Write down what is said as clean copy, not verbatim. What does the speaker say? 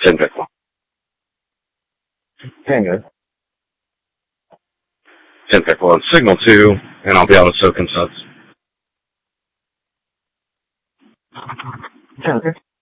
10 pick 1. Tango. 10 pick 1. Signal 2, and I'll be able to soak in subs. Okay.